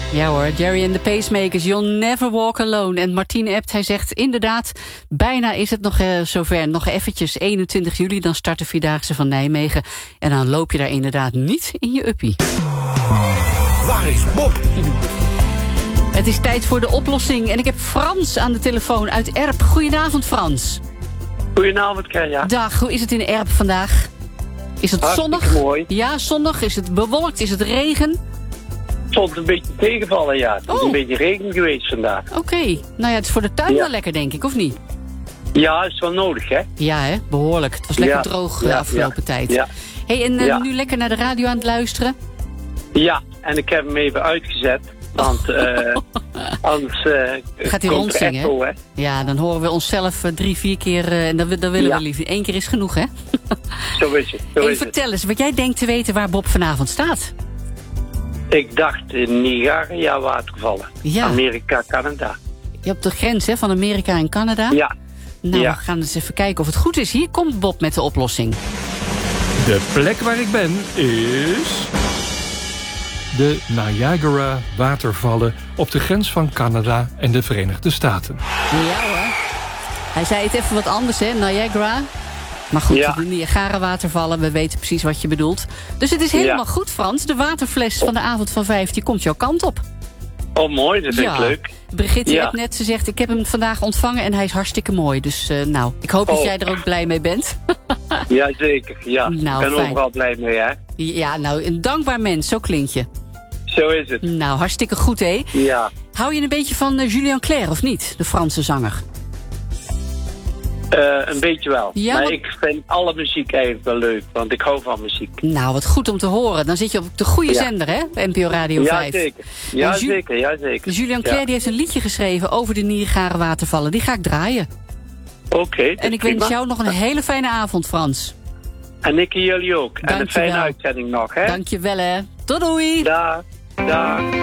Ja hoor, Jerry and the Pacemakers, You'll Never Walk Alone. En Martien Ebt, hij zegt inderdaad, bijna is het nog zover. Nog eventjes, 21 juli, dan start de Vierdaagse van Nijmegen. En dan loop je daar inderdaad niet in je uppie. Waar is Bob? Het is tijd voor de oplossing. En ik heb Frans aan de telefoon uit Erp. Goedenavond, Frans. Goedenavond, Kerja. Dag, hoe is het in Erp vandaag? Is het Hartstikke zonnig? Mooi. Ja, zonnig. Is het bewolkt? Is het regen? Het vond een beetje tegenvallen, ja. Het is een beetje regen geweest vandaag. Oké. Nou ja, het is voor de tuin wel lekker, denk ik, of niet? Ja, is wel nodig, hè? Ja, hè? Behoorlijk. Het was lekker droog de afgelopen tijd. Ja. Hey, en nu lekker naar de radio aan het luisteren? Ja, en ik heb hem even uitgezet. Want anders gaat hij rondzingen, echo, hè? Ja, dan horen we onszelf 3-4 keer. En dan willen we liever. 1 keer is genoeg, hè? Zo is het. Vertel eens, wat jij denkt te weten waar Bob vanavond staat. Ik dacht in Niagara watervallen. Ja. Amerika, Canada. Je op de grens, hè, van Amerika en Canada? Ja. Nou, we gaan eens even kijken of het goed is. Hier komt Bob met de oplossing. De plek waar ik ben is... de Niagara watervallen op de grens van Canada en de Verenigde Staten. Ja hoor. Hij zei het even wat anders, hè, Niagara. Maar goed, de Niagara watervallen, we weten precies wat je bedoelt. Dus het is helemaal goed, Frans. De waterfles van de avond van 5, die komt jouw kant op. Oh, mooi, dat vind ik leuk. Brigitte heeft net, ze zegt, ik heb hem vandaag ontvangen en hij is hartstikke mooi. Dus nou, ik hoop dat jij er ook blij mee bent. Ja, zeker. Ja. Nou, ik ben overal blij mee, hè? Ja, nou, een dankbaar mens, zo klinkt je. Zo is het. Nou, hartstikke goed, hè? Ja. Hou je een beetje van Julien Clerc, of niet? De Franse zanger. Een beetje wel. Ja, maar ik vind alle muziek eigenlijk wel leuk, want ik hou van muziek. Nou, wat goed om te horen. Dan zit je op de goede zender, hè? NPO Radio 5. Zeker. Ja, zeker. Julien Clerc die heeft een liedje geschreven over de Niagara watervallen. Die ga ik draaien. Oké. En ik wens jou nog een hele fijne avond, Frans. En ik en jullie ook. Dank en een fijne uitzending nog, hè? Dank je wel, hè. Doei. Dag.